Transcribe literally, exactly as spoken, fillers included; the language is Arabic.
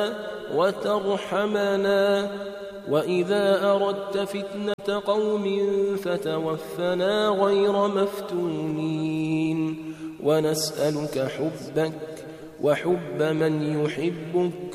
وترحمنا، وإذا أردت فتنة قوم فتوفنا غير مفتونين، ونسألك حبك وحب من يحبك